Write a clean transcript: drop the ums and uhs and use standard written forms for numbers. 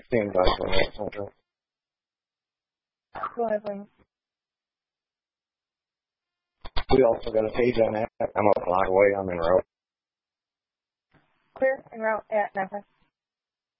16 by 28 Central. Go ahead, please. We also got a page on that. I'm a block away. I'm en route. Clear en route at 9-5.